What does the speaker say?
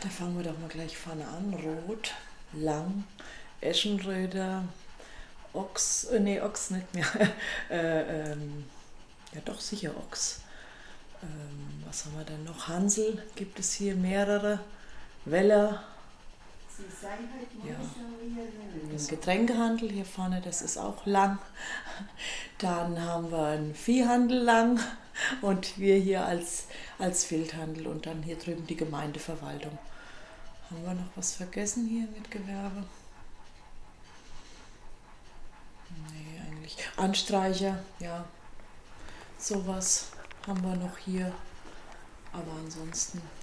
Da fangen wir doch mal gleich vorne an. Rot, lang, Eschenröder, Ochs, nee, Ochs nicht mehr. Ja doch, sicher Ochs. Was haben wir denn noch? Hansel gibt es hier mehrere. Weller. Ja. Den Getränkehandel hier vorne, das ist auch lang. Dann haben wir einen Viehhandel lang und wir hier als Wildhandel und dann hier drüben die Gemeindeverwaltung. Haben wir noch was vergessen hier mit Gewerbe? Nee, eigentlich. Anstreicher, ja. Sowas haben wir noch hier. Aber ansonsten